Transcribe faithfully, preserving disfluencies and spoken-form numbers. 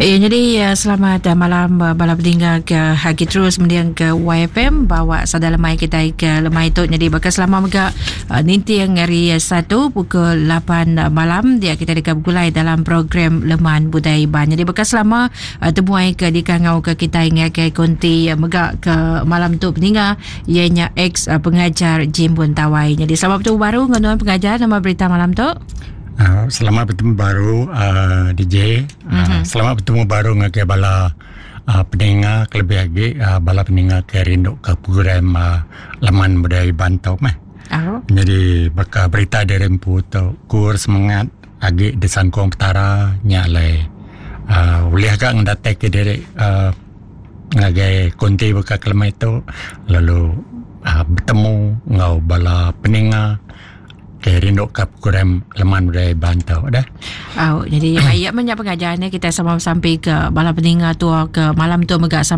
Ya, jadi uh, selamat uh, malam uh, bala pendengar ke Hagi terus mendiang ke Y F M bawa sada lemai kita ke lemai tu. Jadi bakal selama mega uh, ninti yang hari satu pukul lapan uh, malam dia kita dekat bergulai dalam program Leman Budaya Iban. Jadi bakal selama uh, temuai ke di kangau ke kita ingat ke konti uh, mega ke malam tu pendengar ianya ex uh, pengajar Jimbun Tawai. Jadi selamat bertemu baru dengan pengajar nama berita malam tu. Uh, selamat bertemu baru uh, D J. Uh, mm-hmm. Selamat bertemu baru dengan bala uh, pendengar kelebih lagi uh, bala pendengar ke rindu ke program uh, Leman Budaya Iban tau meh. Oh. Jadi bakal berita dari rempu tu kur semangat agi di Sangkong Petara nyalai uh, boleh agak ngedatai ke dari uh, ngagai konti bakal kelema itu lalu uh, bertemu ngau bala pendengar ke rindu ke program Leman Budaya Iban tau dah. Oh, jadi ayat banyak pengajarannya kita sama sampai ke bala pendengar tu ke malam tu megak